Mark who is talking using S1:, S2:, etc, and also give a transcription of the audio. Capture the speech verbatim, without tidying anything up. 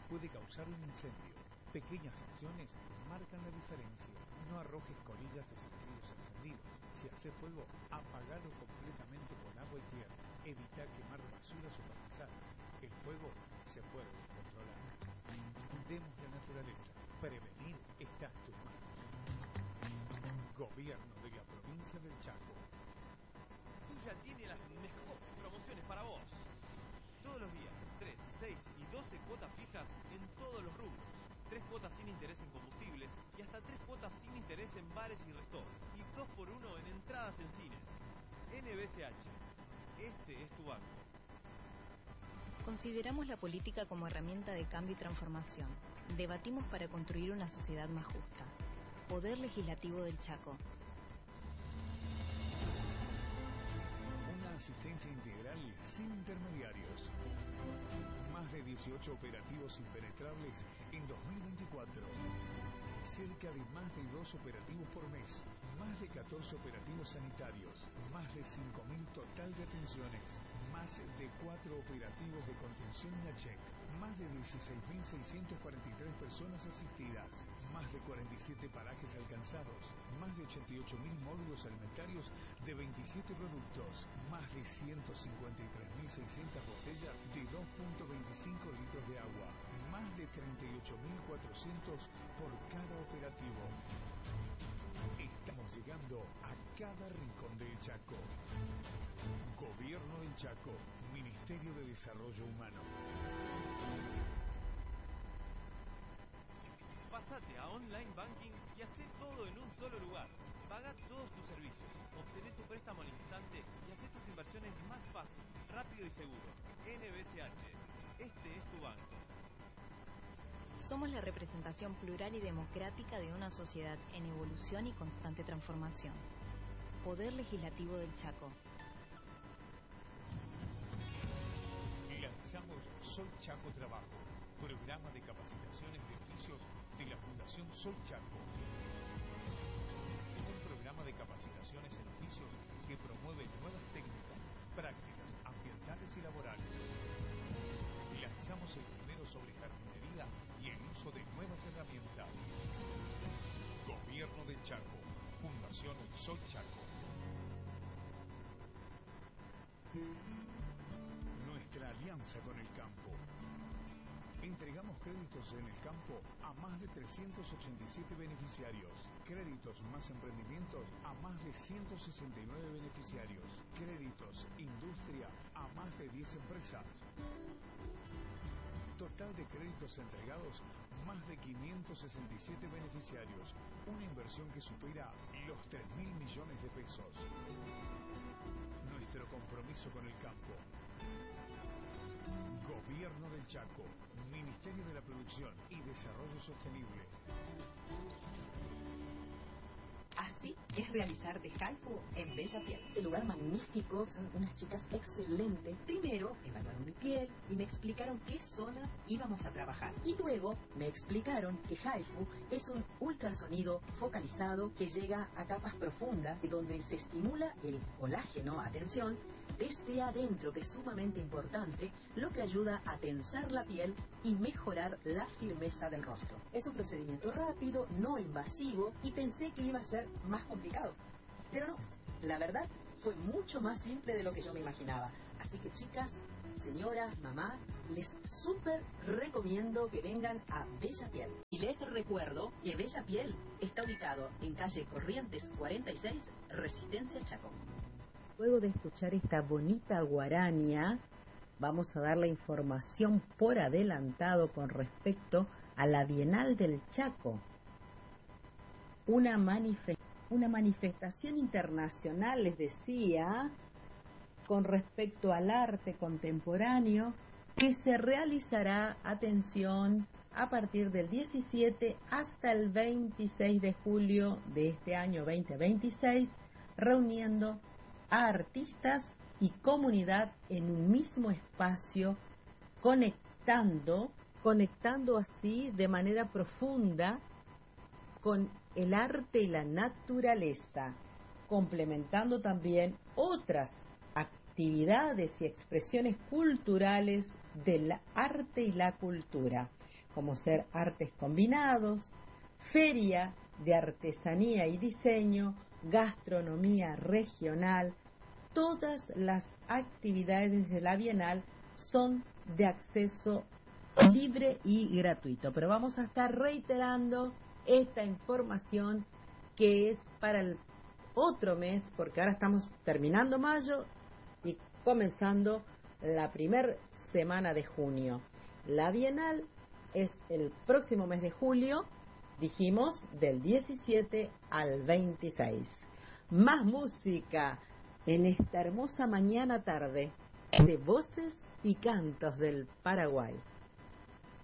S1: puede causar un incendio. Pequeñas acciones marcan la diferencia. No arrojes colillas de sentidos encendidos. Si hace fuego, apagalo completamente con agua y tierra. Evita quemar basuras o pastizales. El fuego se puede descontrolar. Cuidemos la naturaleza. Prevenir está en tus manos. Gobierno de la provincia del Chaco.
S2: Tuya tiene las mejores promociones para vos. Todos los días, tres, seis y doce cuotas fijas en todos los rubros. tres cuotas sin interés en combustibles y hasta tres cuotas sin interés en bares y restaurantes. Y dos por uno en entradas en cines. N B C H. Este es tu banco.
S3: Consideramos la política como herramienta de cambio y transformación. Debatimos para construir una sociedad más justa. Poder Legislativo del Chaco.
S1: Una asistencia integral sin intermediarios. Más de dieciocho operativos impenetrables en dos mil veinticuatro. Cerca de más de dos operativos por mes. Más de catorce operativos sanitarios. Más de cinco mil total de atenciones. Más de cuatro operativos de contención en la C H E C. Más de dieciséis mil seiscientas cuarenta y tres personas asistidas. Más de cuarenta y siete parajes alcanzados. Más de ochenta y ocho mil módulos alimentarios de veintisiete productos. Más de ciento cincuenta y tres mil seiscientas botellas de dos punto veinticinco litros de agua. Más de treinta y ocho mil cuatrocientos por cada operativo. Estamos llegando a cada rincón del Chaco. Gobierno del Chaco, Ministerio de Desarrollo Humano.
S2: Pásate a Online Banking y hacé todo en un solo lugar. Paga todos tus servicios, obtené tu préstamo al instante y hacé tus inversiones más fácil, rápido y seguro. N B C H. Este es tu banco.
S3: Somos la representación plural y democrática de una sociedad en evolución y constante transformación. Poder Legislativo del Chaco.
S1: Lanzamos Soy Chaco Trabajo, programa de capacitaciones de oficios de la Fundación Soy Chaco. Un programa de capacitaciones en oficios que promueve nuevas técnicas, prácticas ambientales y laborales. Lanzamos el primero sobre jardinería y el uso de nuevas herramientas. Gobierno del Chaco, Fundación Soy Chaco. Nuestra alianza con el campo. Entregamos créditos en el campo a más de trescientos ochenta y siete beneficiarios. Créditos más emprendimientos a más de ciento sesenta y nueve beneficiarios. Créditos industria a más de diez empresas. Total de créditos entregados, más de quinientos sesenta y siete beneficiarios. Una inversión que supera los tres mil millones de pesos. Nuestro compromiso con el campo. Gobierno del Chaco, Ministerio de la Producción y Desarrollo Sostenible.
S4: Así es realizar de Haifu en Bella Piel. El lugar magnífico, son unas chicas excelentes. Primero evaluaron mi piel y me explicaron qué zonas íbamos a trabajar. Y luego me explicaron que Haifu es un ultrasonido focalizado que llega a capas profundas y donde se estimula el colágeno, atención, desde adentro, que es sumamente importante, lo que ayuda a tensar la piel y mejorar la firmeza del rostro. Es un procedimiento rápido, no invasivo, y pensé que iba a ser más complicado, pero no, la verdad fue mucho más simple de lo que yo me imaginaba. Así que chicas, señoras, mamás, les súper recomiendo que vengan a Bella Piel. Y les recuerdo que Bella Piel está ubicado en calle Corrientes cuarenta y seis, Resistencia Chaco.
S5: Luego de escuchar esta bonita guaraña, vamos a dar la información por adelantado con respecto a la Bienal del Chaco. Una, manifest- una manifestación internacional, les decía, con respecto al arte contemporáneo, que se realizará, atención, a partir del diecisiete hasta el veintiséis de julio de este año veinte veintiséis, reuniendo a artistas y comunidad en un mismo espacio, conectando, conectando así de manera profunda con el arte y la naturaleza, complementando también otras actividades y expresiones culturales del arte y la cultura. como ser artes combinados, feria de artesanía y diseño, gastronomía regional. Todas las actividades de la Bienal son de acceso libre y gratuito. Pero vamos a estar reiterando esta información que es para el otro mes, porque ahora estamos terminando mayo y comenzando la primer semana de junio. La Bienal es el próximo mes de julio, dijimos, del diecisiete al veintiséis. Más música en esta hermosa mañana tarde de voces y cantos del Paraguay.